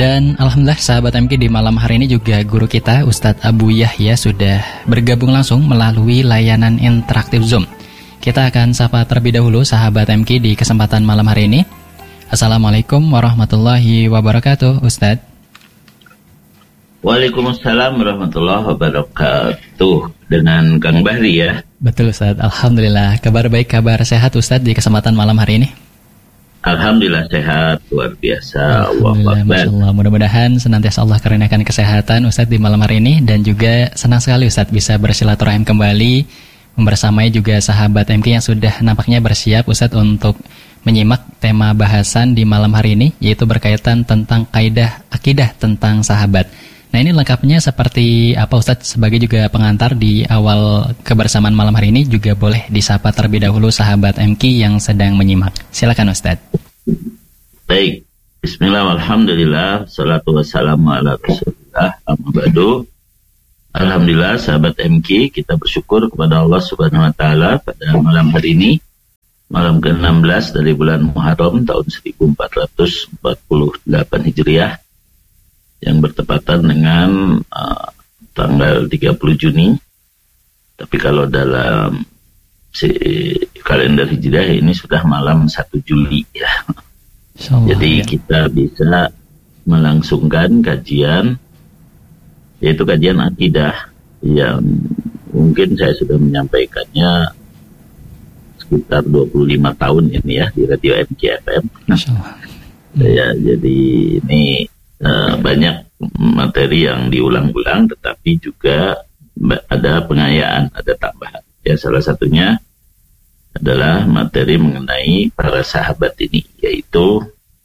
Dan alhamdulillah sahabat MK, di malam hari ini juga guru kita Ustadz Abu Yahya sudah bergabung langsung melalui layanan interaktif Zoom. Kita akan sapa terlebih dahulu sahabat MK di kesempatan malam hari ini. Assalamualaikum warahmatullahi wabarakatuh, Ustadz. Waalaikumsalam warahmatullahi wabarakatuh. Dengan Kang Bahri ya. Betul Ustadz, alhamdulillah. Kabar baik, kabar sehat Ustadz di kesempatan malam hari ini? Alhamdulillah sehat, luar biasa. Alhamdulillah, Masya Allah. Mudah-mudahan senantiasa Allah karuniakan kesehatan Ustadz di malam hari ini. Dan juga senang sekali Ustadz bisa bersilaturahim kembali, membersamai juga sahabat MK yang sudah nampaknya bersiap Ustadz untuk menyimak tema bahasan di malam hari ini, yaitu berkaitan tentang kaidah akidah tentang sahabat. Nah, ini lengkapnya seperti apa Ustadz? Sebagai juga pengantar di awal kebersamaan malam hari ini, juga boleh disapa terlebih dahulu sahabat MK yang sedang menyimak. Silakan Ustadz. Baik, bismillah, alhamdulillah, salatu wassalamu ala rasulillah, amma ba'du. Alhamdulillah sahabat MK, kita bersyukur kepada Allah Subhanahu wa Ta'ala pada malam hari ini, malam ke-16 dari bulan Muharram tahun 1448 Hijriah, yang bertepatan dengan tanggal 30 Juni. Tapi kalau dalam kalender Hijriah ini sudah malam 1 Juli ya. Jadi kita bisa melangsungkan kajian, yaitu kajian akidah yang mungkin saya sudah menyampaikannya sekitar 25 tahun ini ya di Radio MKFM. Ya, jadi ini banyak materi yang diulang-ulang, tetapi juga ada pengayaan, ada tambahan. Ya, salah satunya adalah materi mengenai para sahabat ini, yaitu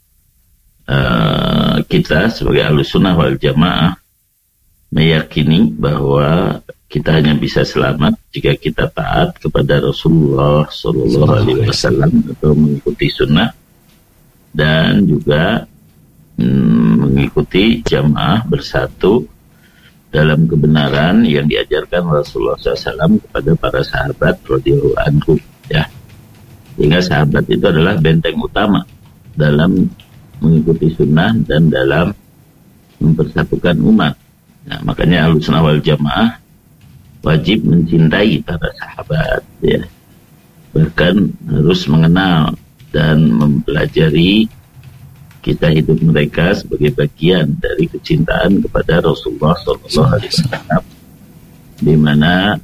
kita sebagai Ahlussunnah wal Jamaah meyakini bahwa kita hanya bisa selamat jika kita taat kepada Rasulullah Sallallahu Alaihi Wasallam atau mengikuti sunnah, dan juga mengikuti jamaah bersatu dalam kebenaran yang diajarkan Rasulullah SAW kepada para sahabat radhiyallahu anhum ya. Sehingga sahabat itu adalah benteng utama dalam mengikuti sunnah dan dalam mempersatukan umat. Nah, makanya Ahlussunnah wal Jamaah wajib mencintai para sahabat ya. Bahkan harus mengenal dan mempelajari kita hidup mereka sebagai bagian dari kecintaan kepada Rasulullah SAW, di mana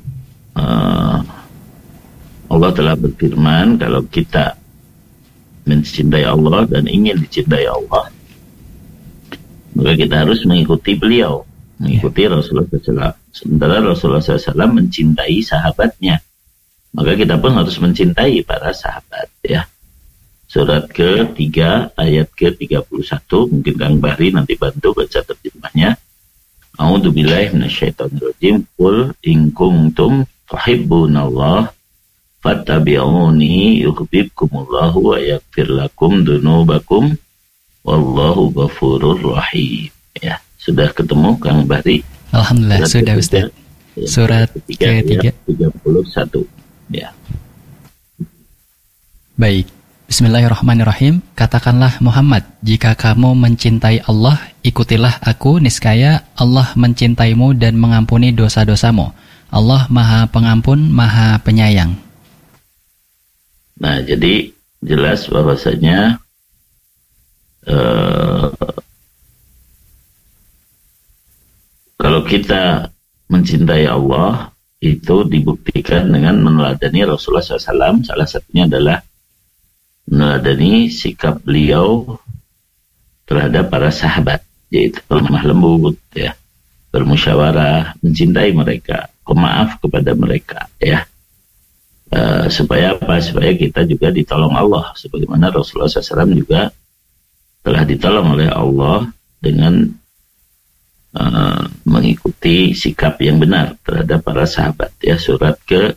Allah telah berfirman, kalau kita mencintai Allah dan ingin dicintai Allah, maka kita harus mengikuti beliau, mengikuti Rasulullah SAW. Sementara Rasulullah SAW mencintai sahabatnya, maka kita pun harus mencintai para sahabat ya. Surat ke-3 ayat ke-31, mungkin Kang Bahri nanti bantu baca terjemahnya. A'udzubillahi minasyaitonirrajim. Qul in kuntum tuhibbunallah fattabi'uni yuhibbukumullahu wa yaghfir lakum dzunubakum wallahu ghafurur rahim. Ya, sudah ketemu Kang Bahri? Alhamdulillah sudah Ustaz. Surat ke-3 31 ya. Baik. Bismillahirrahmanirrahim. Katakanlah Muhammad, jika kamu mencintai Allah, ikutilah aku, niscaya Allah mencintaimu dan mengampuni dosa-dosamu. Allah Maha Pengampun, Maha Penyayang. Nah, jadi jelas bahwasanya kalau kita mencintai Allah, itu dibuktikan dengan meneladani Rasulullah SAW. Salah satunya adalah meneladani sikap beliau terhadap para sahabat, yaitu lemah lembut ya, bermusyawarah, mencintai mereka, pemaaf kepada mereka ya. Supaya apa? Supaya kita juga ditolong Allah, sebagaimana Rasulullah SAW juga telah ditolong oleh Allah dengan mengikuti sikap yang benar terhadap para sahabat ya. Surat ke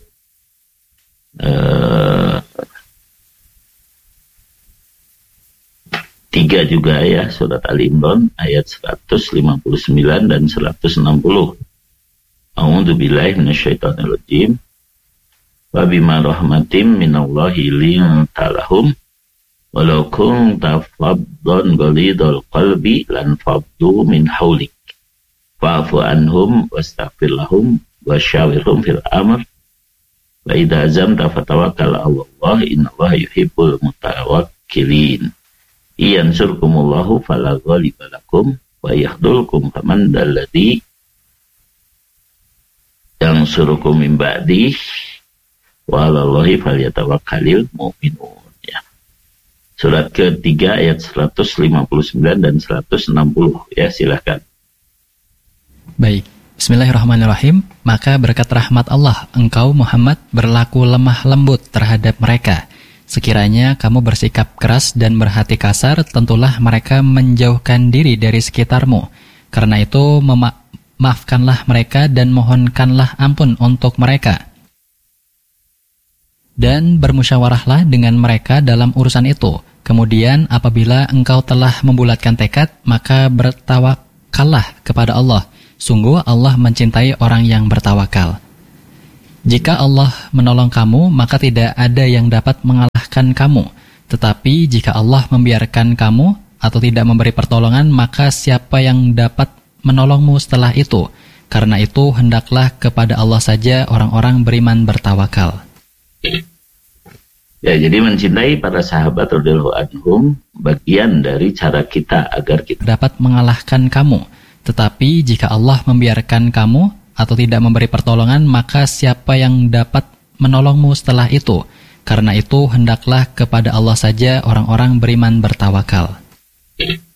3 juga ya, surat Ali Imran ayat 159 dan 160. A'udzubillahi minasyaitonirrajim. Wa bima rahmatim minallahi linta lahum walau kunta faddan ghalidhal qalbi lan faddu min haulik fa'fu anhum wastaghfir lahum wasyawirhum fil amr wa idza azamta fatawakkal 'ala Allah innallaha yuhibbul mutawakkilin yansurkumullahu fala ghaliba lakum wa yahdulkum faman dalladhi yansurukum min ba'di wa 'alallahi falyatawakkalul mu'minun. Ya. Surat ketiga ayat 159 dan 160 ya, silakan. Baik, bismillahirrahmanirrahim. Maka berkat rahmat Allah, engkau Muhammad berlaku lemah lembut terhadap mereka. Sekiranya kamu bersikap keras dan berhati kasar, tentulah mereka menjauhkan diri dari sekitarmu. Karena itu, maafkanlah mereka dan mohonkanlah ampun untuk mereka. Dan bermusyawarahlah dengan mereka dalam urusan itu. Kemudian apabila engkau telah membulatkan tekad, maka bertawakallah kepada Allah. Sungguh Allah mencintai orang yang bertawakal. Jika Allah menolong kamu, maka tidak ada yang dapat mengalahkan kamu. Tetapi jika Allah membiarkan kamu atau tidak memberi pertolongan, maka siapa yang dapat menolongmu setelah itu? Karena itu hendaklah kepada Allah saja orang-orang beriman bertawakal. Ya, jadi mencintai para sahabat radhiyallahu anhum bagian dari cara kita agar kita dapat mengalahkan kamu. Tetapi jika Allah membiarkan kamu atau tidak memberi pertolongan, maka siapa yang dapat menolongmu setelah itu? Karena itu hendaklah kepada Allah saja orang-orang beriman bertawakal.